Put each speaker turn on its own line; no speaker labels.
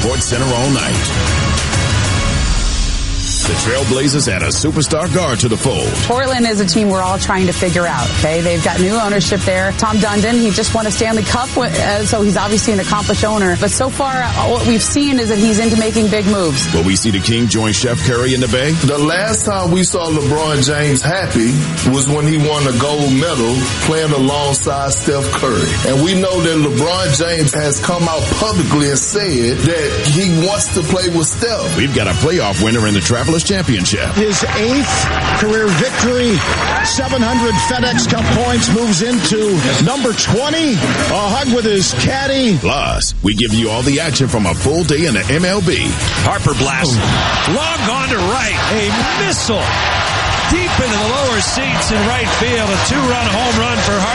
SportsCenter all night. The Trailblazers add a superstar guard to the fold.
Portland is a team we're all trying to figure out, okay? They've got new ownership there. Tom Dundon, he just won a Stanley Cup, so he's obviously an accomplished owner. But so far, what we've seen is that he's into making big moves.
Will we see the King join Chef Curry in the Bay?
The last time we saw LeBron James happy was when he won a gold medal playing alongside Steph Curry. And we know that LeBron James has come out publicly and said that he wants to play with Steph.
We've got a playoff winner in the Travelers Championship.
His 8th career victory, 700 FedEx Cup points, moves into number 20. A hug with his caddy.
Plus, we give you all the action from a full day in the MLB.
Harper blast. Long gone to right. A missile deep into the lower seats in right field. A 2-run home run for Harper.